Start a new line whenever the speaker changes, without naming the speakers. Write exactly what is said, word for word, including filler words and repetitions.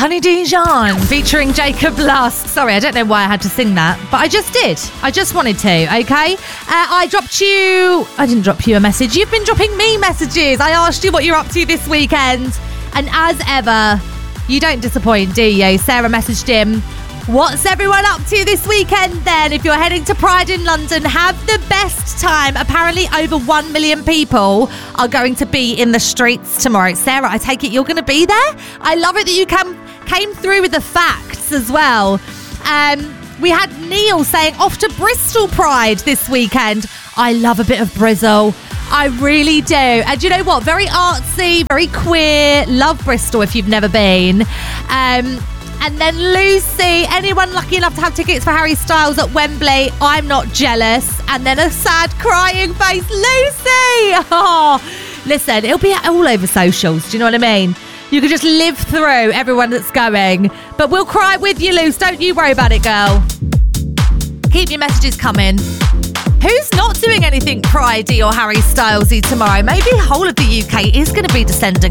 Honey Dijon featuring Jacob Lust. Sorry, I don't know why I had to sing that, but I just did. I just wanted to, okay? Uh, I dropped you... I didn't drop you a message. You've been dropping me messages. I asked you what you're up to this weekend. And as ever, you don't disappoint, do you? Sarah messaged him. What's everyone up to this weekend then? If you're heading to Pride in London, have the best time. Apparently over one million people are going to be in the streets tomorrow. Sarah, I take it you're going to be there? I love it that you come, came through with the facts as well. Um, we had Neil saying off to Bristol Pride this weekend. I love a bit of Brizzle. I really do. And you know what? Very artsy, very queer. Love Bristol if you've never been. Um... And then Lucy, anyone lucky enough to have tickets for Harry Styles at Wembley? I'm not jealous. And then a sad crying face, Lucy. Oh, listen, it'll be all over socials. Do you know what I mean? You can just live through everyone that's going. But we'll cry with you, Luce. Don't you worry about it, girl. Keep your messages coming. Who's not doing anything Pridey or Harry Stylesy tomorrow? Maybe the whole of the U K is going to be descending